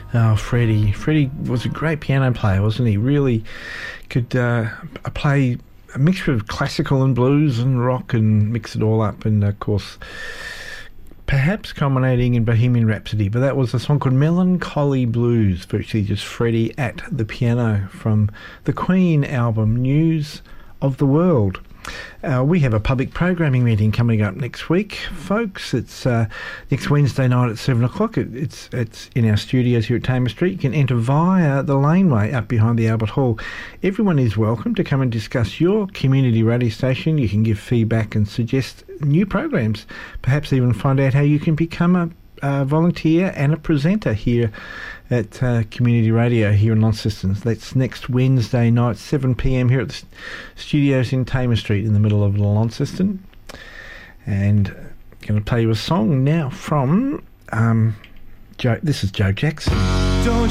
Oh, Freddie. Freddie was a great piano player, wasn't he? Really could play a mixture of classical and blues and rock and mix it all up. And, of course, perhaps culminating in Bohemian Rhapsody. But that was a song called Melancholy Blues, virtually just Freddie at the piano from the Queen album News of the World. We have a public programming meeting coming up next week, folks. It's next Wednesday night at 7 o'clock. It's in our studios here at Tamer Street. You can enter via the laneway up behind the Albert Hall. Everyone is welcome to come and discuss your community radio station. You can give feedback and suggest new programs, perhaps even find out how you can become a volunteer and a presenter here at Community Radio here in Launceston. That's next Wednesday night, 7 p.m. here at the studios in Tamer Street in the middle of Launceston. And I'm going to play you a song now from Joe. This is Joe Jackson. Don't